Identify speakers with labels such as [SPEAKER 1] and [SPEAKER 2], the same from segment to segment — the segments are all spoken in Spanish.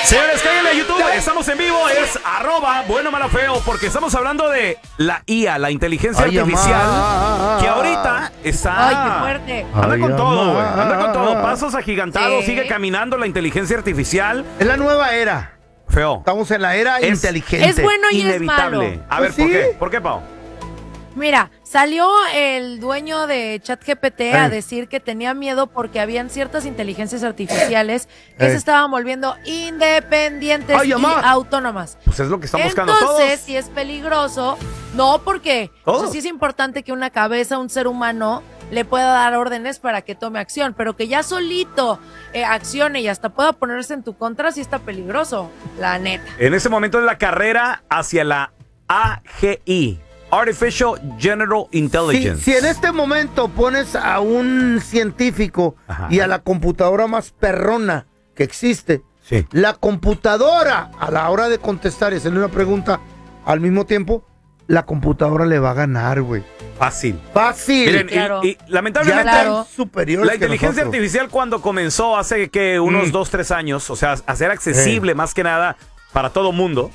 [SPEAKER 1] Señores, cáiganle a YouTube, estamos en vivo, es @bueno-malo-feo, porque estamos hablando de la IA, la inteligencia artificial, que ahorita está...
[SPEAKER 2] ¡Ay, qué fuerte!
[SPEAKER 1] Anda con todo, güey, anda con todo, pasos agigantados,
[SPEAKER 2] Sí.
[SPEAKER 1] sigue caminando la inteligencia artificial.
[SPEAKER 3] Es la nueva era.
[SPEAKER 1] Feo.
[SPEAKER 3] Estamos en la era inteligente.
[SPEAKER 2] Es bueno y
[SPEAKER 1] Inevitable.
[SPEAKER 2] es malo.
[SPEAKER 1] A ver,
[SPEAKER 3] Pues
[SPEAKER 1] ¿por
[SPEAKER 3] sí.
[SPEAKER 1] qué? ¿Por qué, Pau?
[SPEAKER 2] Mira, salió el dueño de ChatGPT a decir que tenía miedo porque habían ciertas inteligencias artificiales que se estaban volviendo independientes
[SPEAKER 3] Ay,
[SPEAKER 2] y
[SPEAKER 3] mamá.
[SPEAKER 2] autónomas.
[SPEAKER 1] Pues es lo que están buscando
[SPEAKER 2] Entonces,
[SPEAKER 1] todos.
[SPEAKER 2] si es peligroso, no, porque
[SPEAKER 1] Todos.
[SPEAKER 2] sí es importante que una cabeza, un ser humano, le pueda dar órdenes para que tome acción, pero que ya solito accione y hasta pueda ponerse en tu contra, sí está peligroso, la neta.
[SPEAKER 1] En ese momento es la carrera hacia la AGI, Artificial General Intelligence.
[SPEAKER 3] Si en este momento pones a un científico
[SPEAKER 1] Ajá.
[SPEAKER 3] y a la computadora más perrona que existe,
[SPEAKER 1] Sí.
[SPEAKER 3] la computadora a la hora de contestar y hacerle una pregunta al mismo tiempo, la computadora le va a ganar, güey.
[SPEAKER 1] Fácil.
[SPEAKER 3] Fácil.
[SPEAKER 1] Miren,
[SPEAKER 2] Claro.
[SPEAKER 1] y
[SPEAKER 3] ya
[SPEAKER 1] lamentablemente
[SPEAKER 2] claro.
[SPEAKER 3] están superiores
[SPEAKER 1] la
[SPEAKER 3] que
[SPEAKER 1] inteligencia
[SPEAKER 3] nosotros.
[SPEAKER 1] artificial cuando comenzó hace que unos 2, 3 años, o sea, a ser accesible más que nada para todo mundo,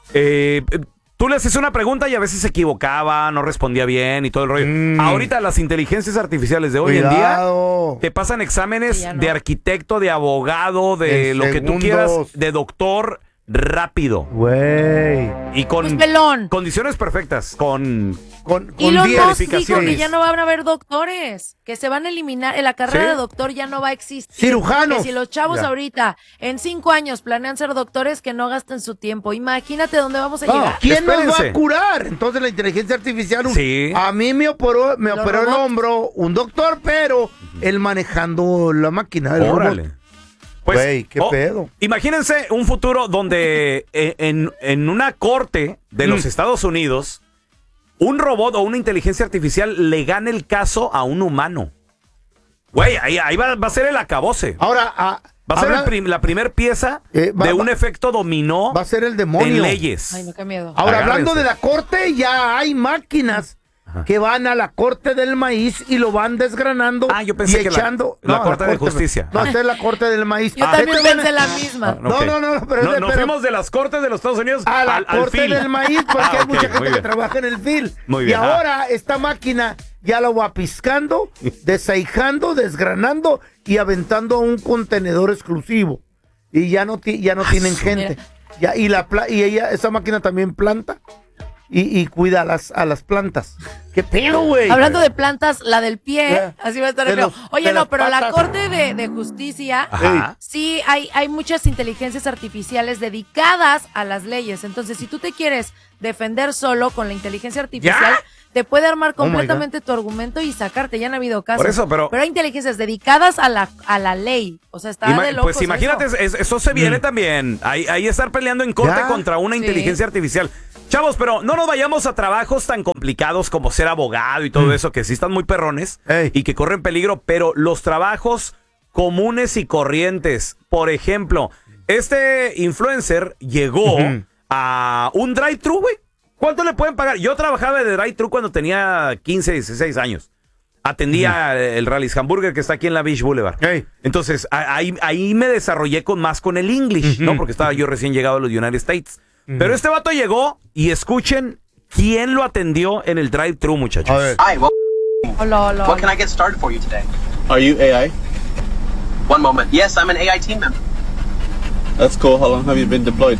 [SPEAKER 1] tú le haces una pregunta y a veces se equivocaba, no respondía bien y todo el rollo. Ahorita las inteligencias artificiales de hoy en
[SPEAKER 3] Cuidado.
[SPEAKER 1] día te pasan exámenes
[SPEAKER 2] Sí, ya no.
[SPEAKER 1] de arquitecto, de abogado, de
[SPEAKER 3] En
[SPEAKER 1] lo que tú
[SPEAKER 3] segundos.
[SPEAKER 1] quieras, de doctor rápido
[SPEAKER 3] Güey.
[SPEAKER 1] y con
[SPEAKER 2] Pues pelón.
[SPEAKER 1] condiciones perfectas, con
[SPEAKER 3] Con
[SPEAKER 2] Elon
[SPEAKER 3] 10
[SPEAKER 2] Musk dijo que
[SPEAKER 3] verificaciones.
[SPEAKER 2] ya no van a haber doctores, que se van a eliminar, en la carrera
[SPEAKER 1] ¿Sí?
[SPEAKER 2] de doctor ya no va a existir.
[SPEAKER 3] Cirujanos.
[SPEAKER 2] Que si los chavos
[SPEAKER 3] Ya.
[SPEAKER 2] ahorita en 5 años planean ser doctores, que no gasten su tiempo. Imagínate dónde vamos a
[SPEAKER 3] No,
[SPEAKER 2] llegar.
[SPEAKER 3] ¿quién nos va
[SPEAKER 1] Espérense.
[SPEAKER 3] a curar? Entonces la inteligencia artificial.
[SPEAKER 1] Sí.
[SPEAKER 3] A mí me operó el
[SPEAKER 2] robots.
[SPEAKER 3] hombro un doctor, pero él manejando la máquina. El
[SPEAKER 1] órale.
[SPEAKER 3] robot.
[SPEAKER 1] Pues,
[SPEAKER 3] Güey, qué pedo.
[SPEAKER 1] Imagínense un futuro donde en una corte de los Estados Unidos, un robot o una inteligencia artificial le gane el caso a un humano. Güey, ahí va a ser el acabose.
[SPEAKER 3] Ahora,
[SPEAKER 1] Va a ser la primer pieza
[SPEAKER 3] va-
[SPEAKER 1] de un
[SPEAKER 3] va-
[SPEAKER 1] efecto dominó
[SPEAKER 3] va a ser el demonio.
[SPEAKER 1] en leyes.
[SPEAKER 2] Ay, no, qué miedo.
[SPEAKER 3] Ahora,
[SPEAKER 1] Agárrense.
[SPEAKER 3] hablando de la corte, ya hay máquinas que van a la corte del maíz y lo van desgranando
[SPEAKER 1] Yo pensé
[SPEAKER 3] y
[SPEAKER 1] que
[SPEAKER 3] echando.
[SPEAKER 1] la corte de justicia.
[SPEAKER 3] No, esta es la corte del maíz.
[SPEAKER 2] Yo
[SPEAKER 3] ¿Qué
[SPEAKER 2] también
[SPEAKER 3] te van a-
[SPEAKER 2] pensé la misma.
[SPEAKER 1] Ok.
[SPEAKER 3] No, pero
[SPEAKER 1] Nos
[SPEAKER 3] pero-
[SPEAKER 1] fuimos de las cortes de los Estados Unidos
[SPEAKER 3] a la
[SPEAKER 1] al
[SPEAKER 3] corte
[SPEAKER 1] fil.
[SPEAKER 3] del maíz porque hay
[SPEAKER 1] Ok,
[SPEAKER 3] mucha gente
[SPEAKER 1] muy
[SPEAKER 3] que
[SPEAKER 1] bien.
[SPEAKER 3] trabaja en el fil.
[SPEAKER 1] Muy
[SPEAKER 3] Y
[SPEAKER 1] bien,
[SPEAKER 3] ahora esta máquina ya lo va piscando, desaijando, desgranando y aventando a un contenedor exclusivo. Y ya no tienen gente. Ya, y esa máquina también planta y cuida a las plantas. ¿Qué pedo, güey?
[SPEAKER 2] Hablando de plantas, la del pie,
[SPEAKER 3] Ya.
[SPEAKER 2] así va a estar
[SPEAKER 3] De
[SPEAKER 2] feo.
[SPEAKER 3] los-
[SPEAKER 2] Oye,
[SPEAKER 3] de
[SPEAKER 2] no,
[SPEAKER 3] las
[SPEAKER 2] pero la
[SPEAKER 3] patas.
[SPEAKER 2] Corte de Justicia,
[SPEAKER 1] Ajá.
[SPEAKER 2] sí, hay muchas inteligencias artificiales dedicadas a las leyes. Entonces, si tú te quieres defender solo con la inteligencia artificial, te puede armar
[SPEAKER 3] Oh my
[SPEAKER 2] completamente tu argumento y sacarte. Ya han habido casos.
[SPEAKER 1] Por eso, pero
[SPEAKER 2] hay inteligencias dedicadas a la ley. O sea, está de locos
[SPEAKER 1] pues imagínate,
[SPEAKER 2] eso.
[SPEAKER 1] eso se viene también. Ahí estar peleando en corte
[SPEAKER 3] Ya.
[SPEAKER 1] contra una
[SPEAKER 2] Sí.
[SPEAKER 1] inteligencia artificial. Chavos, pero no nos vayamos a trabajos tan complicados como ser abogado y todo eso, que sí están muy perrones
[SPEAKER 3] Ey.
[SPEAKER 1] y que corren peligro, pero los trabajos comunes y corrientes. Por ejemplo, este influencer llegó a un drive-thru, güey. ¿Cuánto le pueden pagar? Yo trabajaba de drive-thru cuando tenía 15, 16 años. Atendía el Rally's Hamburger que está aquí en la Beach Boulevard.
[SPEAKER 3] Ey.
[SPEAKER 1] Entonces, ahí me desarrollé más con el English, ¿no? Porque estaba yo recién llegado a los United States. Pero este vato llegó y escuchen quién lo atendió en el drive-thru, muchachos.
[SPEAKER 3] A ver.
[SPEAKER 4] Hi, well,
[SPEAKER 2] Hola, hola.
[SPEAKER 4] what can I get started for you today?
[SPEAKER 5] Are you AI?
[SPEAKER 4] One moment. Yes, I'm an AI team member.
[SPEAKER 5] That's cool. How long have you been deployed?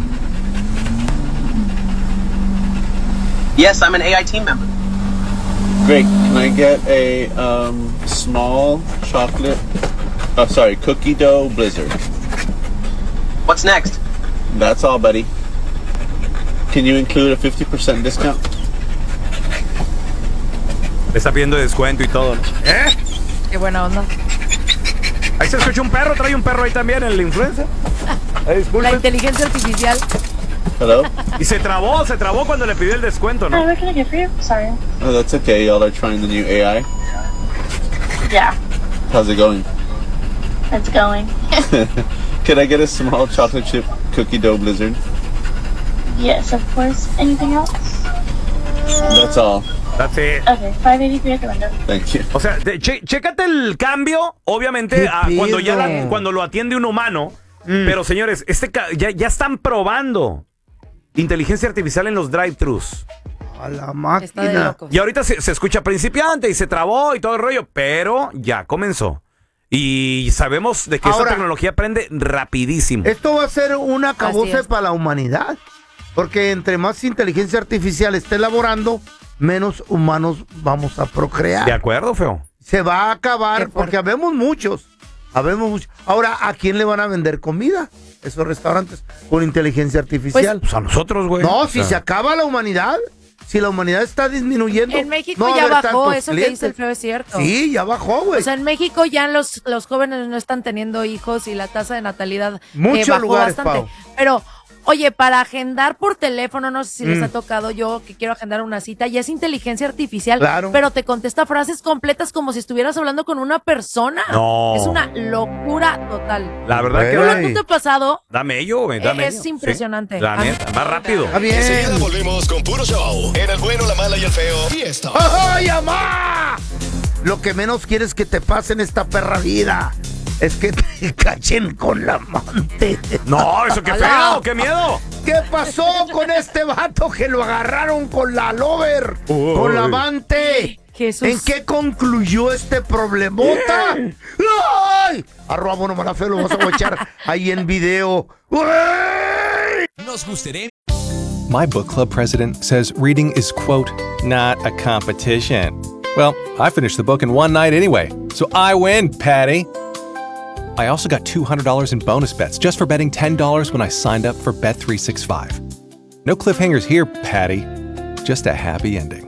[SPEAKER 4] Yes, I'm an AI team member.
[SPEAKER 5] Great. Can I get a small chocolate? Oh, sorry, cookie dough blizzard.
[SPEAKER 4] What's next?
[SPEAKER 5] That's all, buddy. Can you include a 50% discount?
[SPEAKER 1] Le está pidiendo descuento y todo, ¿no?
[SPEAKER 2] Qué buena onda.
[SPEAKER 1] Ahí se escucha un perro, trae un perro ahí también, el influencer.
[SPEAKER 2] La inteligencia artificial.
[SPEAKER 5] Hello?
[SPEAKER 1] Y se trabó cuando le pidió el descuento, ¿no?
[SPEAKER 6] What can I get for you? Sorry.
[SPEAKER 5] Oh, that's okay. Y'all are trying the new AI.
[SPEAKER 6] Yeah,
[SPEAKER 5] How's it going?
[SPEAKER 6] it's going.
[SPEAKER 5] Can I get a small chocolate chip cookie dough blizzard?
[SPEAKER 6] Yes, of course. Anything else?
[SPEAKER 5] That's all.
[SPEAKER 1] That's it.
[SPEAKER 6] Okay, 583 at the window.
[SPEAKER 5] Thank you.
[SPEAKER 1] O sea, chécate el cambio, obviamente,
[SPEAKER 3] ¿Qué
[SPEAKER 1] cuando
[SPEAKER 3] pedo?
[SPEAKER 1] cuando lo atiende un humano Pero señores, ya están probando inteligencia artificial en los drive-thrus.
[SPEAKER 3] A la
[SPEAKER 2] Está de
[SPEAKER 3] máquina.
[SPEAKER 2] locos.
[SPEAKER 1] Y ahorita se escucha principiante y se trabó y todo el rollo, pero ya comenzó. Y sabemos de que esta
[SPEAKER 3] Ahora,
[SPEAKER 1] tecnología aprende rapidísimo.
[SPEAKER 3] Esto va a ser un
[SPEAKER 2] Así
[SPEAKER 3] acabose
[SPEAKER 2] es.
[SPEAKER 3] para la humanidad. Porque entre más inteligencia artificial esté elaborando, menos humanos vamos a procrear.
[SPEAKER 1] ¿De acuerdo, feo?
[SPEAKER 3] Se va a acabar,
[SPEAKER 2] Qué fuerte.
[SPEAKER 3] porque habemos muchos. Ahora, ¿a quién le van a vender comida? Esos restaurantes con inteligencia artificial.
[SPEAKER 1] Pues a nosotros, güey.
[SPEAKER 3] No, si se acaba la humanidad, si la humanidad está disminuyendo.
[SPEAKER 2] En México
[SPEAKER 3] no va a
[SPEAKER 2] ya
[SPEAKER 3] haber
[SPEAKER 2] bajó,
[SPEAKER 3] tantos
[SPEAKER 2] eso que
[SPEAKER 3] clientes.
[SPEAKER 2] dice el feo es cierto.
[SPEAKER 3] Sí, ya bajó, güey.
[SPEAKER 2] O sea, en México ya los jóvenes no están teniendo hijos y la tasa de natalidad
[SPEAKER 3] Muchos
[SPEAKER 2] bajó
[SPEAKER 3] lugares,
[SPEAKER 2] bastante.
[SPEAKER 3] Pau.
[SPEAKER 2] Pero, oye, para agendar por teléfono, no sé si
[SPEAKER 3] Mm.
[SPEAKER 2] les ha tocado yo que quiero agendar una cita, ya es inteligencia artificial,
[SPEAKER 3] Claro.
[SPEAKER 2] pero te contesta frases completas como si estuvieras hablando con una persona.
[SPEAKER 1] No.
[SPEAKER 2] Es una locura total.
[SPEAKER 1] La verdad que...
[SPEAKER 3] Güey.
[SPEAKER 2] ¿No ¿No te ha pasado?
[SPEAKER 1] Dame ello, güey, dame
[SPEAKER 2] Es
[SPEAKER 1] ello.
[SPEAKER 2] impresionante.
[SPEAKER 1] Sí. La neta, más rápido.
[SPEAKER 3] Está bien.
[SPEAKER 7] Enseguida volvemos con puro show. En el bueno, la mala y el feo. Y esto.
[SPEAKER 3] ¡Ay, mamá! Lo que menos quieres que te pase en esta perra vida es que te cachen con la amante.
[SPEAKER 1] No, eso qué feo, qué miedo.
[SPEAKER 3] ¿Qué pasó con este vato que lo agarraron con la lover? Con la amante.
[SPEAKER 2] Jesús.
[SPEAKER 3] ¿En qué concluyó este problemota? ¡Ay! Arroba Bueno Mala Feo, lo vas a echar ahí en video. ¡Uy!
[SPEAKER 8] Nos gustaría.
[SPEAKER 9] My book club president says reading is, quote, not a competition. Well, I finished the book in one night anyway, so I win, Patty. I also got $200 in bonus bets just for betting $10 when I signed up for Bet365. No cliffhangers here, Patty. Just a happy ending.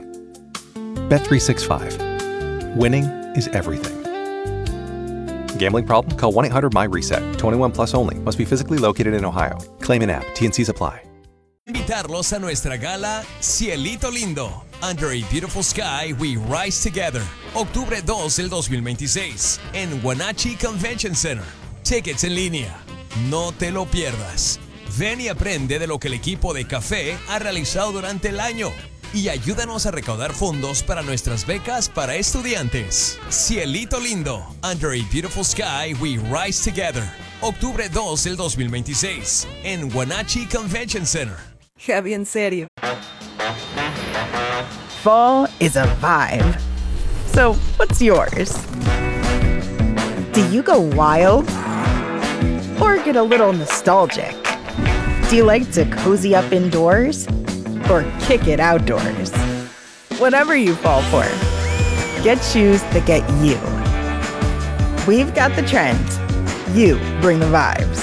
[SPEAKER 9] Bet365. Winning is everything. Gambling problem? Call 1-800-MY-RESET. 21 plus only. Must be physically located in Ohio. Claim in app. T&Cs apply.
[SPEAKER 8] Invitarlos a nuestra gala Cielito Lindo. Under a Beautiful Sky, We Rise Together. Octubre 2 del 2026 en Wenatchee Convention Center. Tickets en línea. No te lo pierdas. Ven y aprende de lo que el equipo de Café ha realizado durante el año. Y ayúdanos a recaudar fondos para nuestras becas para estudiantes. Cielito Lindo. Under a Beautiful Sky, We Rise Together. Octubre 2 del 2026 en Wenatchee Convention Center.
[SPEAKER 10] Javi, en serio.
[SPEAKER 11] Fall is a vibe. So, what's yours? Do you go wild? Or get a little nostalgic? Do you like to cozy up indoors? Or kick it outdoors? Whatever you fall for, get shoes that get you. We've got the trends. You bring the vibes.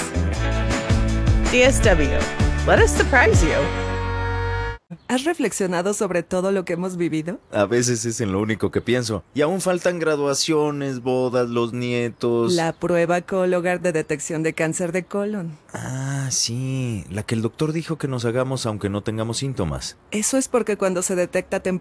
[SPEAKER 11] DSW, let us surprise you.
[SPEAKER 10] ¿Has reflexionado sobre todo lo que hemos vivido?
[SPEAKER 12] A veces es en lo único que pienso. Y aún faltan graduaciones, bodas, los nietos.
[SPEAKER 10] La prueba Cologuard de detección de cáncer de colon.
[SPEAKER 12] Ah, sí. La que el doctor dijo que nos hagamos aunque no tengamos síntomas.
[SPEAKER 10] Eso es porque cuando se detecta temprano